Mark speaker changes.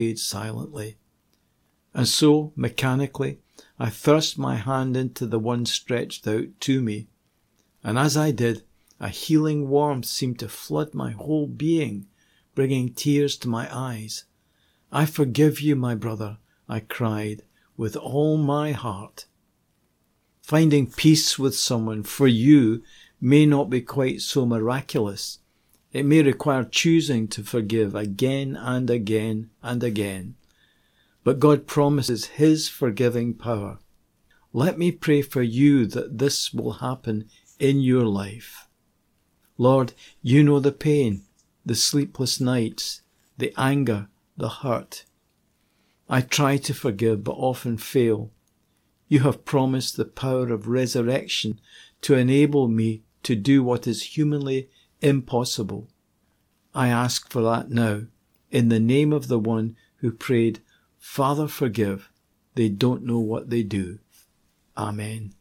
Speaker 1: prayed silently. And so, mechanically, I thrust my hand into the one stretched out to me, and as I did, a healing warmth seemed to flood my whole being, bringing tears to my eyes. "I forgive you, my brother," I cried with all my heart. Finding peace with someone for you may not be quite so miraculous. It may require choosing to forgive again and again and again. But God promises His forgiving power. Let me pray for you that this will happen in your life. Lord, you know the pain, the sleepless nights, the anger, the hurt. I try to forgive but often fail. You have promised the power of resurrection to enable me to do what is humanly impossible. I ask for that now, in the name of the one who prayed, "Father, forgive. They don't know what they do." Amen.